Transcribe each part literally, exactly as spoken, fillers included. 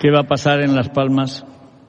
¿Qué va a pasar en Las Palmas?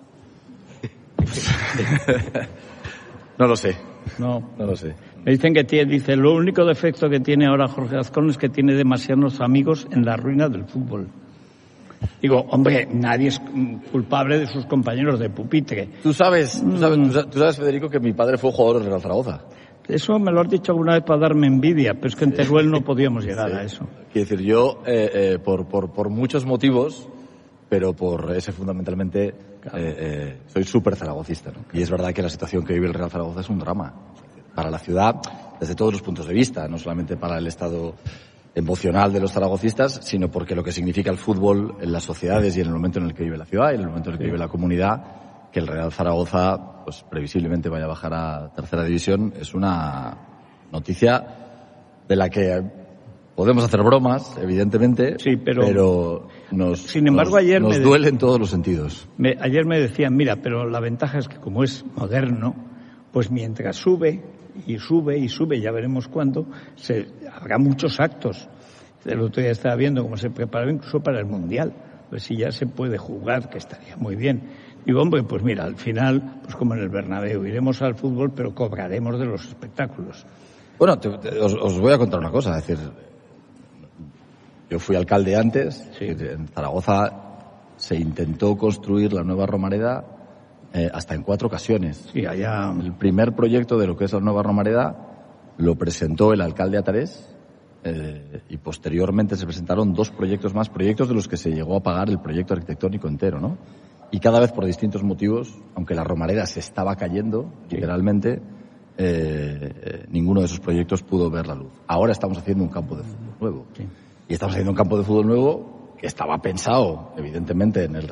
No lo sé. No, no lo sé. Me dicen que tiene, dice, lo único defecto que tiene ahora Jorge Azcón es que tiene demasiados amigos en la ruina del fútbol. Digo, hombre, nadie es culpable de sus compañeros de pupitre. Tú sabes, tú sabes, tú sabes, tú sabes Federico, que mi padre fue jugador del Real Zaragoza. Eso me lo has dicho alguna vez para darme envidia, pero es que en Teruel no podíamos llegar sí. a eso. Quiero decir, yo, eh, eh, por, por, por muchos motivos, pero por ese fundamentalmente, claro. eh, eh, soy súper zaragocista, ¿no? Claro. Y es verdad que la situación que vive el Real Zaragoza es un drama para la ciudad, desde todos los puntos de vista, no solamente para el estado emocional de los zaragocistas, sino porque lo que significa el fútbol en las sociedades y en el momento en el que vive la ciudad y en el momento en el que sí. vive la comunidad, que el Real Zaragoza, pues previsiblemente vaya a bajar a tercera división, es una noticia de la que podemos hacer bromas, evidentemente, sí, pero, pero nos, sin embargo, nos, ayer nos me duele en todos los sentidos. Me, ayer me decían, mira, pero la ventaja es que como es moderno, pues mientras sube y sube y sube, ya veremos cuándo, se, habrá muchos actos. El otro día estaba viendo cómo se preparaba incluso para el Mundial, pues si ya se puede jugar, que estaría muy bien. Digo, hombre, pues mira, al final, pues como en el Bernabéu, iremos al fútbol, pero cobraremos de los espectáculos. Bueno, te, te, os, os voy a contar una cosa, es decir, yo fui alcalde antes, sí. en Zaragoza se intentó construir la nueva Romareda eh, hasta en cuatro ocasiones. Sí, allá... El primer proyecto de lo que es la nueva Romareda lo presentó el alcalde Atarés eh, y posteriormente se presentaron dos proyectos más, proyectos de los que se llegó a pagar el proyecto arquitectónico entero, ¿no? Y cada vez por distintos motivos, aunque la Romareda se estaba cayendo, sí. literalmente, eh, eh, ninguno de esos proyectos pudo ver la luz. Ahora estamos haciendo un campo de fútbol nuevo. Sí. Y estamos haciendo un campo de fútbol nuevo que estaba pensado, evidentemente, en el